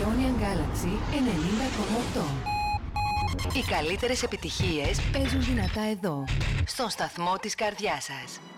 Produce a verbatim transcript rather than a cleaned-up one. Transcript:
Ionian Galaxy ενενήντα κόμμα οκτώ. Οι καλύτερες επιτυχίες παίζουν δυνατά εδώ, στον σταθμό της καρδιάς σας.